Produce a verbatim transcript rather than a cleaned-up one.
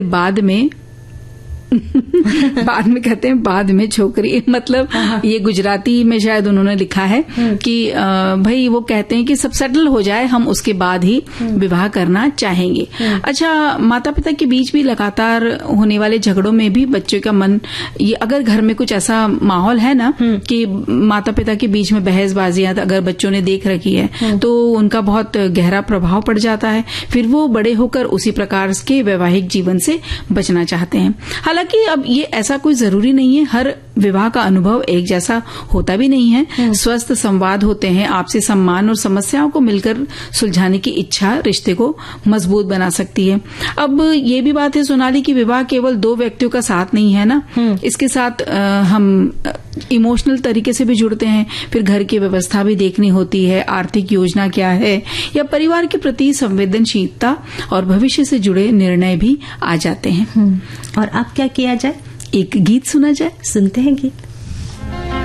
बाद में बाद में कहते हैं बाद में छोकरी, मतलब ये गुजराती में शायद उन्होंने लिखा है कि भाई वो कहते हैं कि सब सेटल हो जाए, हम उसके बाद ही विवाह करना चाहेंगे। अच्छा, माता पिता के बीच भी लगातार होने वाले झगड़ों में भी बच्चों का मन, ये अगर घर में कुछ ऐसा माहौल है ना कि माता पिता के बीच में बहसबाजियां अगर बच्चों ने देख रखी है तो उनका बहुत गहरा प्रभाव पड़ जाता है। फिर वो बड़े होकर उसी प्रकार के वैवाहिक जीवन से बचना चाहते हैं। हालांकि अब ये ऐसा कोई जरूरी नहीं है, हर विवाह का अनुभव एक जैसा होता भी नहीं है। स्वस्थ संवाद होते हैं, आपसी सम्मान और समस्याओं को मिलकर सुलझाने की इच्छा रिश्ते को मजबूत बना सकती है। अब ये भी बात है सोनाली की विवाह केवल दो व्यक्तियों का साथ नहीं है ना, इसके साथ आ, हम इमोशनल तरीके से भी जुड़ते हैं। फिर घर की व्यवस्था भी देखनी होती है, आर्थिक योजना क्या है, या परिवार के प्रति संवेदनशीलता और भविष्य से जुड़े निर्णय भी आ जाते हैं। और अब क्या किया जाए? एक गीत सुना जाए। सुनते हैं गीत।